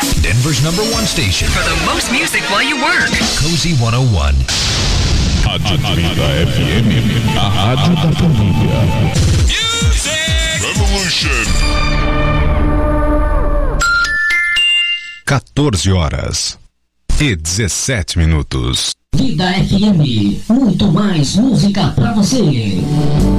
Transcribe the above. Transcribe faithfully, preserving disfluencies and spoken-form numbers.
Denver's number one station. For the most music while you work. Cozy one oh one. Rádio trinta F M, a rádio da família. Music Revolution. quatorze horas e dezessete minutos. Vida F M, muito mais música pra você.